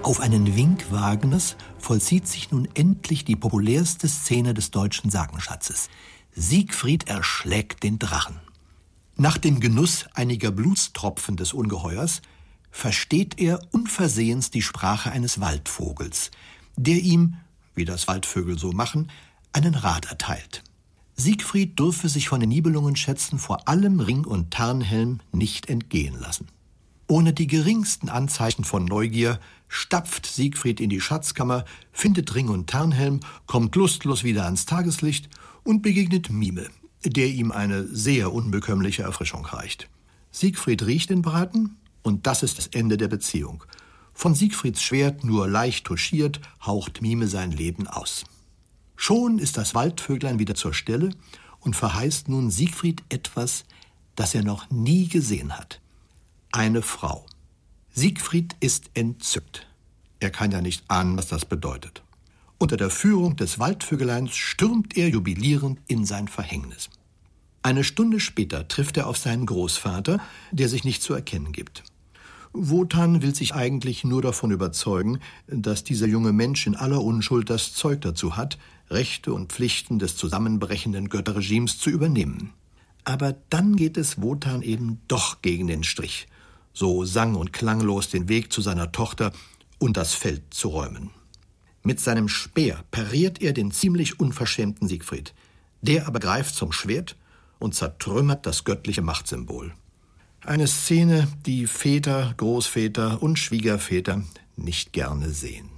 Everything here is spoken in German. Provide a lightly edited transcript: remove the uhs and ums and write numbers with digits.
Auf einen Wink Wagners vollzieht sich nun endlich die populärste Szene des deutschen Sagenschatzes. Siegfried erschlägt den Drachen. Nach dem Genuss einiger Blutstropfen des Ungeheuers versteht er unversehens die Sprache eines Waldvogels, der ihm, wie das Waldvögel so machen, einen Rat erteilt. Siegfried dürfe sich von den Nibelungenschätzen vor allem Ring und Tarnhelm nicht entgehen lassen. Ohne die geringsten Anzeichen von Neugier stapft Siegfried in die Schatzkammer, findet Ring und Tarnhelm, kommt lustlos wieder ans Tageslicht und begegnet Mime, der ihm eine sehr unbekömmliche Erfrischung reicht. Siegfried riecht den Braten und das ist das Ende der Beziehung. Von Siegfrieds Schwert nur leicht touchiert, haucht Mime sein Leben aus. Schon ist das Waldvöglein wieder zur Stelle und verheißt nun Siegfried etwas, das er noch nie gesehen hat. Eine Frau. Siegfried ist entzückt. Er kann ja nicht ahnen, was das bedeutet. Unter der Führung des Waldvögeleins stürmt er jubilierend in sein Verhängnis. Eine Stunde später trifft er auf seinen Großvater, der sich nicht zu erkennen gibt. Wotan will sich eigentlich nur davon überzeugen, dass dieser junge Mensch in aller Unschuld das Zeug dazu hat, Rechte und Pflichten des zusammenbrechenden Götterregimes zu übernehmen. Aber dann geht es Wotan eben doch gegen den Strich, so sang- und klanglos den Weg zu seiner Tochter und das Feld zu räumen. Mit seinem Speer pariert er den ziemlich unverschämten Siegfried. Der aber greift zum Schwert und zertrümmert das göttliche Machtsymbol. Eine Szene, die Väter, Großväter und Schwiegerväter nicht gerne sehen.